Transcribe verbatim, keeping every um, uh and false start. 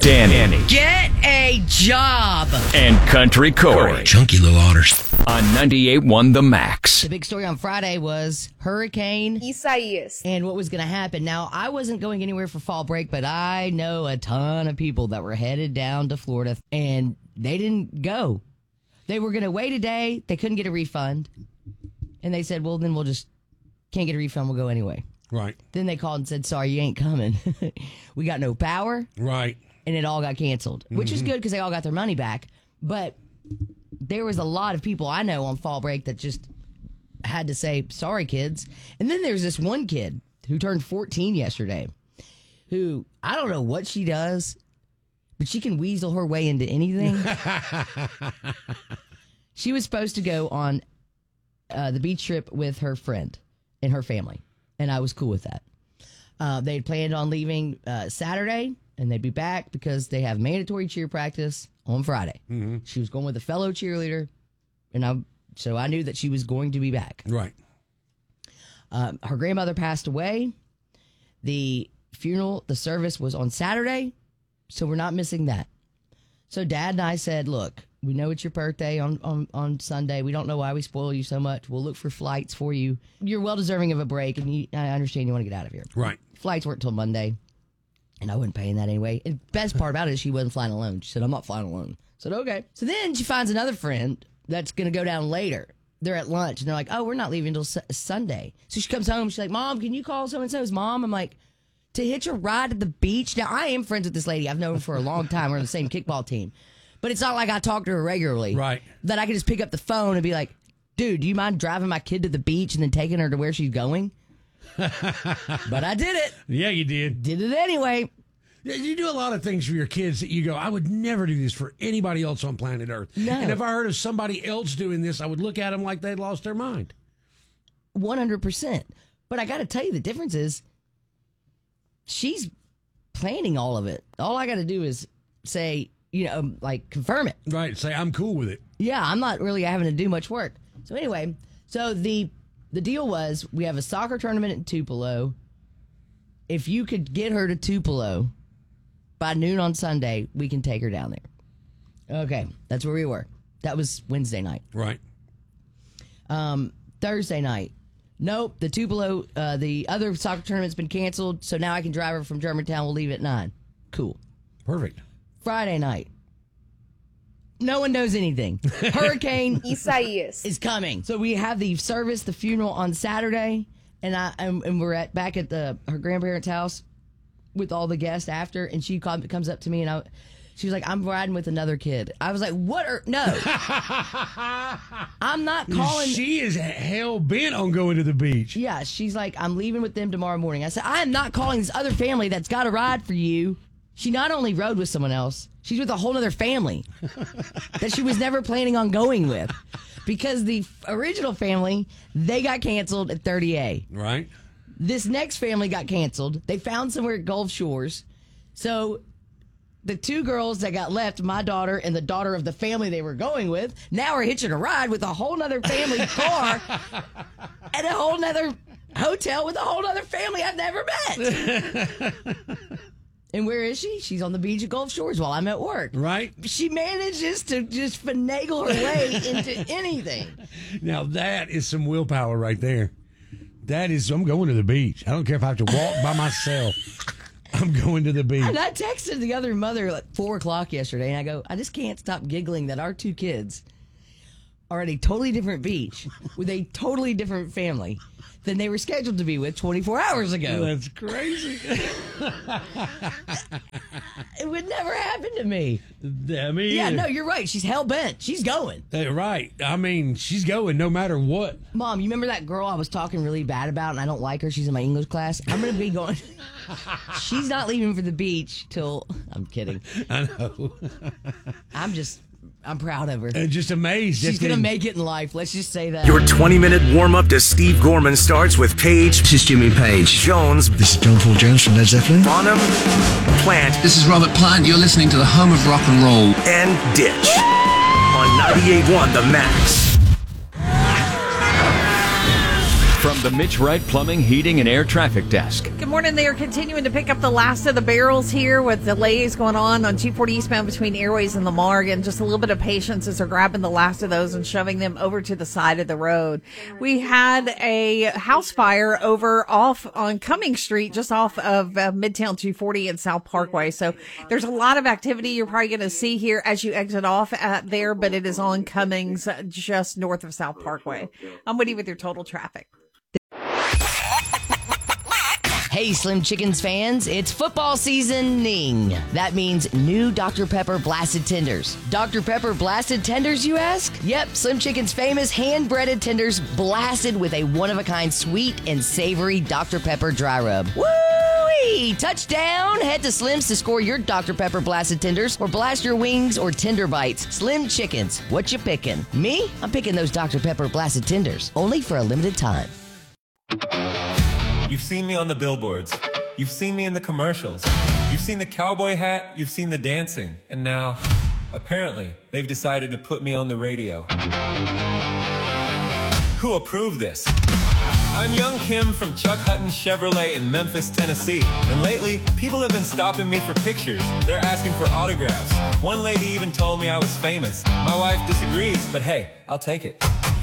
Danny. Get a job. And Country Corey. Chunky little otters. On ninety-eight point one The Max. The big story on Friday was Hurricane Isaias. And what was going to happen. Now, I wasn't going anywhere for fall break, but I know a ton of people that were headed down to Florida, and they didn't go. They were going to wait a day. They couldn't get a refund. And they said, well, then we'll just, can't get a refund. We'll go anyway. Right. Then they called and said, sorry, you ain't coming. We got no power. Right. And it all got canceled, which Mm-hmm. is good because they all got their money back. But there was a lot of people I know on fall break that just had to say, sorry, kids. And then there's this one kid who turned fourteen yesterday who, I don't know what she does, but she can weasel her way into anything. She was supposed to go on uh, the beach trip with her friend and her family, and I was cool with that. Uh, they had planned on leaving uh, Saturday, and they'd be back because they have mandatory cheer practice on Friday. Mm-hmm. She was going with a fellow cheerleader, and I so I knew that she was going to be back. Right. Um, her grandmother passed away. The funeral, the service was on Saturday, so we're not missing that. So Dad and I said, look, we know it's your birthday on, on, on Sunday. We don't know why we spoil you so much. We'll look for flights for you. You're well deserving of a break, and you, I understand you want to get out of here. Right. Flights weren't till Monday, and I wasn't paying that anyway. And best part about it is she wasn't flying alone. She said, I'm not flying alone. I said, okay. So then she finds another friend that's going to go down later. They're at lunch, and they're like, oh, we're not leaving until su- Sunday. So she comes home. She's like, Mom, can you call so-and-so's mom? I'm like, to hitch a ride to the beach? Now, I am friends with this lady. I've known her for a long time. We're on the same kickball team. But it's not like I talk to her regularly. Right. That I can just pick up the phone and be like, dude, do you mind driving my kid to the beach and then taking her to where she's going? But I did it. Yeah, you did. Did it anyway. You do a lot of things for your kids that you go, I would never do this for anybody else on planet Earth. No. And if I heard of somebody else doing this, I would look at them like they'd lost their mind. one hundred percent. But I got to tell you, the difference is she's planning all of it. All I got to do is say, you know, like confirm it. Right. Say, I'm cool with it. Yeah, I'm not really having to do much work. So anyway, so the the deal was we have a soccer tournament in Tupelo. If you could get her to Tupelo by noon on Sunday, we can take her down there. Okay, that's where we were. That was Wednesday night. Right. Um, Thursday night. Nope, the Tupelo, uh, the other soccer tournament's been canceled, so now I can drive her from Germantown. We'll leave at nine. Cool. Perfect. Friday night. No one knows anything. Hurricane Isaias. is coming. So we have the service, the funeral on Saturday, and I and, and we're at back at the her grandparents' house with all the guests after, and she come, comes up to me and I, she was like, "I'm riding with another kid." I was like, "What? Are, no, I'm not calling." She is hell bent on going to the beach. Yeah, she's like, "I'm leaving with them tomorrow morning." I said, "I am not calling this other family that's got a ride for you." She not only rode with someone else, she's with a whole other family that she was never planning on going with. Because the original family, they got canceled at thirty A. Right. This next family got canceled. They found somewhere at Gulf Shores. So the two girls that got left, my daughter and the daughter of the family they were going with, now are hitching a ride with a whole nother family car at a whole nother hotel with a whole other family I've never met. And where is she? She's on the beach at Gulf Shores while I'm at work. Right. She manages to just finagle her way into anything. Now, that is some willpower right there. That is, I'm going to the beach. I don't care if I have to walk by myself. I'm going to the beach. And I texted the other mother at four o'clock yesterday, and I go, I just can't stop giggling that our two kids are at a totally different beach with a totally different family than they were scheduled to be with twenty-four hours ago. That's crazy. It would never happen to me. I mean, Yeah, no, you're right. She's hell-bent. She's going. uh, right. I mean, she's going no matter what. Mom, you remember that girl I was talking really bad about and I don't like her? She's in my English class. I'm going to be going. She's not leaving for the beach till. I'm kidding. I know. I'm just. I'm proud of her. And just amazed. She's Just going to in- make it in life. Let's just say that. Your twenty-minute warm-up to Steve Gorman starts with Paige, This is Jimmy Page. Jones, This is John Paul Jones from Led Zeppelin. Bonham, Plant, This is Robert Plant. You're listening to the home of rock and roll. and Ditch on ninety-eight point one The Max. From the Mitch Wright Plumbing, Heating, and Air Traffic Desk. Good morning. They are continuing to pick up the last of the barrels here with delays going on on two forty eastbound between Airways and Lamar. And just a little bit of patience as they're grabbing the last of those and shoving them over to the side of the road. We had a house fire over off on Cumming Street, just off of uh, Midtown two forty and South Parkway. So there's a lot of activity you're probably going to see here as you exit off at there, but it is on Cummings uh, just north of South Parkway. I'm Woody with your total traffic. Hey, Slim Chickens fans, it's football seasoning. That means new Doctor Pepper Blasted Tenders. Doctor Pepper Blasted Tenders, you ask? Yep, Slim Chicken's famous hand-breaded tenders blasted with a one-of-a-kind sweet and savory Doctor Pepper dry rub. Woo-wee! Touchdown! Head to Slim's to score your Doctor Pepper Blasted Tenders or blast your wings or tender bites. Slim Chickens, what you picking? Me? I'm picking those Doctor Pepper Blasted Tenders, only for a limited time. You've seen me on the billboards. You've seen me in the commercials. You've seen the cowboy hat. You've seen the dancing. And now, apparently, they've decided to put me on the radio. Who approved this? I'm Young Kim from Chuck Hutton Chevrolet in Memphis, Tennessee. And lately, people have been stopping me for pictures. They're asking for autographs. One lady even told me I was famous. My wife disagrees, but hey, I'll take it.